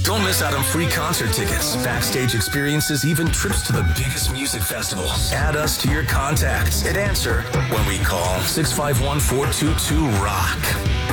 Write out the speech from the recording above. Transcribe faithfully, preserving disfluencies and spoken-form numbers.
Don't miss out on free concert tickets, backstage experiences, even trips to the biggest music festivals. Add us to your contacts and answer when we call six five one, four two two, ROCK.